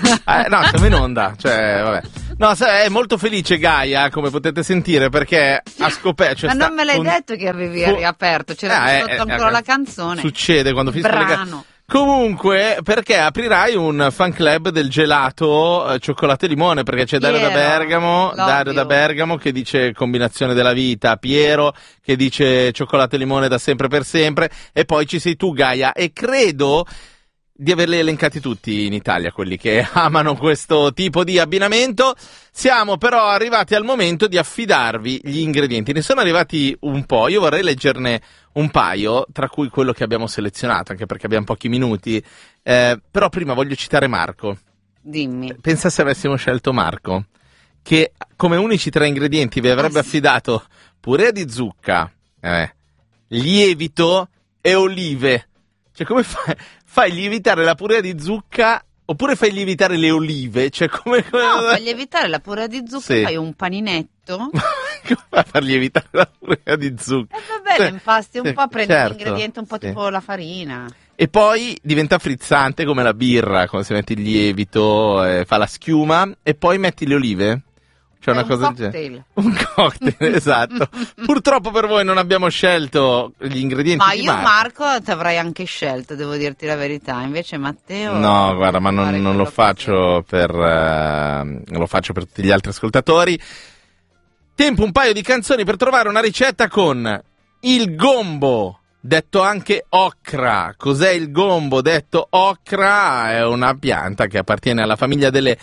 No, siamo in onda, cioè, vabbè. No, è molto felice Gaia, come potete sentire, perché ha scoperto... Ma non me l'hai detto che avevi riaperto, c'era sotto ancora la canzone. Succede quando finisce le brano. Comunque, perché aprirai un fan club del gelato cioccolato e limone, perché c'è Dario da Bergamo che dice combinazione della vita, Piero che dice cioccolato e limone da sempre per sempre, e poi ci sei tu Gaia, e credo di averli elencati tutti in Italia, quelli che amano questo tipo di abbinamento. Siamo però arrivati al momento di affidarvi gli ingredienti. Ne sono arrivati un po', io vorrei leggerne un paio, tra cui quello che abbiamo selezionato, anche perché abbiamo pochi minuti. Però prima voglio citare Marco. Dimmi. Pensa se avessimo scelto Marco, che come unici 3 ingredienti vi avrebbe affidato purea di zucca, lievito e olive. Cioè, come fai lievitare la purea di zucca oppure fai lievitare le olive? Cioè, come... No, fai lievitare la purea di zucca, sì. Fai un paninetto. Come fai a far lievitare la purea di zucca? Va bene, impasti un po', prendi certo, l'ingrediente un po' tipo la farina. E poi diventa frizzante come la birra, quando si mette il lievito, fa la schiuma, e poi metti le olive. C'è una cosa del genere. Un cocktail, esatto. Purtroppo per voi non abbiamo scelto gli ingredienti. Ma io Marco ti avrei anche scelto, devo dirti la verità. Invece Matteo... No, guarda, ma non lo faccio non lo faccio per tutti gli altri ascoltatori. Tempo un paio di canzoni per trovare una ricetta con il gombo, detto anche ocra. Cos'è il gombo, detto ocra? È una pianta che appartiene alla famiglia delle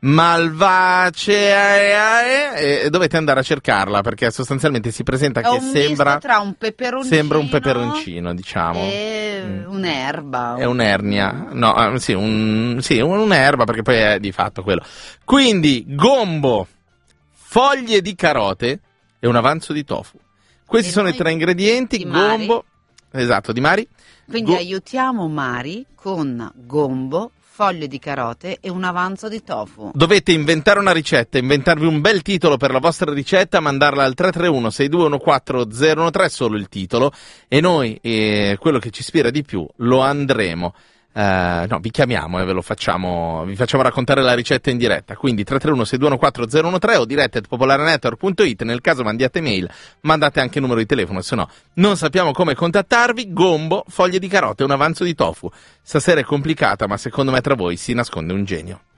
Malvaceae, e dovete andare a cercarla perché sostanzialmente si presenta che sembra tra un peperoncino, sembra un peperoncino, diciamo, e un'erba. È un'ernia, no, sì, un'erba, perché poi è di fatto quello. Quindi gombo, foglie di carote e un avanzo di tofu. Questi sono i 3 ingredienti. Gombo, esatto, di Mari. Quindi aiutiamo Mari con gombo, foglie di carote e un avanzo di tofu. Dovete inventare una ricetta, inventarvi un bel titolo per la vostra ricetta, mandarla al 331-6214-013, solo il titolo, e noi, quello che ci ispira di più, lo andremo. Vi chiamiamo e vi facciamo raccontare la ricetta in diretta. Quindi 331-6214-013 o diretta@popolarenetwork.it. Nel caso mandiate mail, mandate anche il numero di telefono, se no non sappiamo come contattarvi. Gombo, foglie di carote, un avanzo di tofu. Stasera è complicata, ma secondo me tra voi si nasconde un genio.